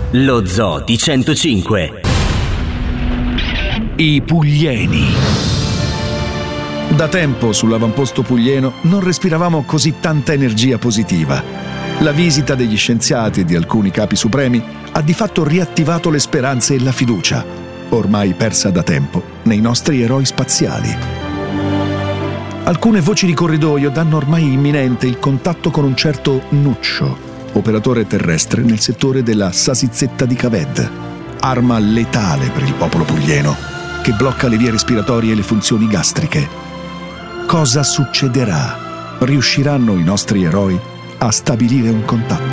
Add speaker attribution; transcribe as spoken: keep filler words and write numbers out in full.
Speaker 1: Lo Zoo di centocinque.
Speaker 2: I Puglieni. Da tempo sull'avamposto puglieno non respiravamo così tanta energia positiva. La visita degli scienziati e di alcuni capi supremi ha di fatto riattivato le speranze e la fiducia, ormai persa da tempo, nei nostri eroi spaziali. Alcune voci di corridoio danno ormai imminente il contatto con un certo Nuccio, operatore terrestre nel settore della Sasizetta di Caved, arma letale per il popolo puglieno, che blocca le vie respiratorie e le funzioni gastriche. Cosa succederà? Riusciranno i nostri eroi a stabilire un contatto?